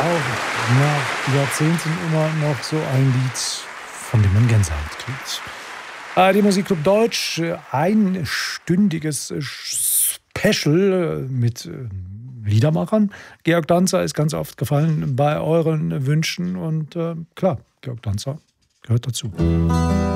auch nach Jahrzehnten immer noch so ein Lied, von dem man Gänsehaut kriegt. ARD Musikclub Deutsch, einstündiges Special mit Liedermachern. Georg Danzer ist ganz oft gefallen bei euren Wünschen und klar, Georg Danzer gehört dazu.